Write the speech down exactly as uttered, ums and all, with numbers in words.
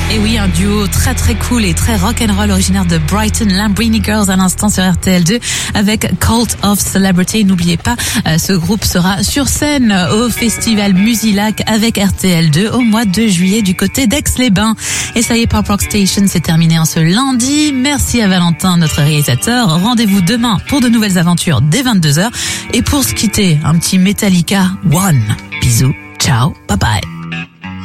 Et oui, un duo très très cool et très rock'n'roll originaire de Brighton, Lambrini Girls à l'instant sur R T L deux avec Cult of Celebrity. N'oubliez pas, ce groupe sera sur scène au festival Musilac avec R T L deux au mois de juillet du côté d'Aix-les-Bains. Et ça y est, Pop Rock Station, c'est terminé en ce lundi. Merci à Valentin, notre réalisateur. Rendez-vous demain pour de nouvelles aventures dès vingt-deux heures. Et pour se quitter, un petit Metallica One. Bisous, ciao, bye bye.